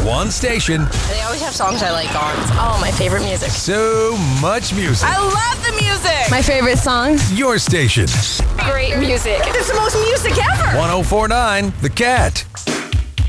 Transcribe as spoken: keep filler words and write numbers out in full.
One station. They always have songs I like on. It's all my favorite music. So much music. I love the music. My favorite song. Your station. Great music. It's the most music ever. one oh four point nine The Cat.